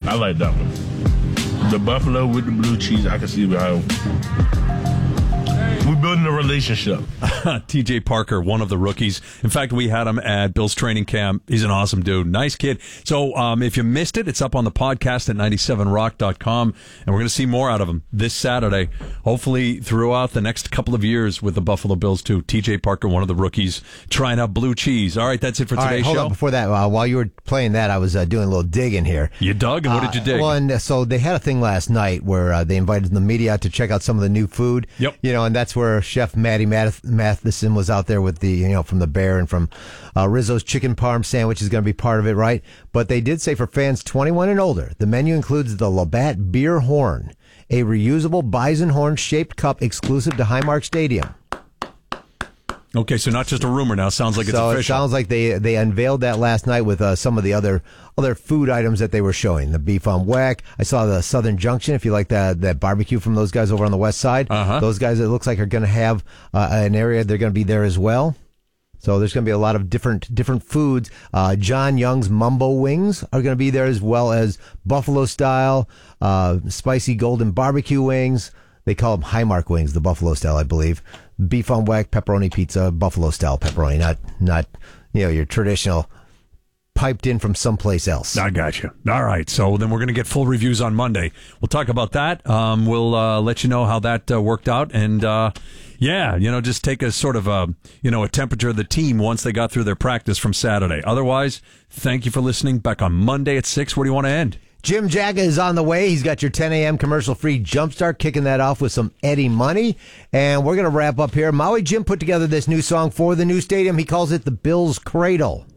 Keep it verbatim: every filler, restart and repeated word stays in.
I like that one. The buffalo with the blue cheese, I can see how we're building a relationship. T J Parker, one of the rookies. In fact, we had him at Bill's training camp. He's an awesome dude. Nice kid. So um, if you missed it, it's up on the podcast at ninety-seven rock dot com, and we're going to see more out of him this Saturday, hopefully throughout the next couple of years with the Buffalo Bills, too. T J Parker, one of the rookies, trying out blue cheese. All right, that's it for All today's right, hold show. on. Before that, uh, while you were playing that, I was uh, doing a little digging here. You dug? And what did you dig? Uh, well, and uh, so they had a thing last night where uh, they invited the media out to check out some of the new food. Yep. You know, and that's where Chef Maddie Math- Matheson was out there with the, you know, from the Bear and from uh, Rizzo's Chicken Parm Sandwich is going to be part of it, right? But they did say for fans twenty-one and older, the menu includes the Labatt Beer Horn, a reusable bison horn-shaped cup exclusive to Highmark Stadium. Okay, so not just a rumor now. Sounds like it's so official. it sounds like they they unveiled that last night with uh, some of the other other food items that they were showing. The beef on whack. I saw the Southern Junction. If you like that that barbecue from those guys over on the west side, uh-huh. those guys it looks like are going to have uh, an area. They're going to be there as well. So there's going to be a lot of different different foods. Uh, John Young's Mumbo Wings are going to be there, as well as Buffalo style uh, spicy golden barbecue wings. They call them Highmark wings, the Buffalo style, I believe. Beef on whack, pepperoni pizza, Buffalo style pepperoni, not not you know your traditional piped in from someplace else. I got you. All right, so then we're going to get full reviews on Monday. We'll talk about that. Um, we'll uh, let you know how that uh, worked out, and uh, yeah, you know, just take a sort of a you know a temperature of the team once they got through their practice from Saturday. Otherwise, thank you for listening. Back on Monday at six. Where do you want to end? Jim Jagga is on the way. He's got your ten a.m. commercial-free Jumpstart, kicking that off with some Eddie Money. And we're going to wrap up here. Maui Jim put together this new song for the new stadium. He calls it the Bills Cradle.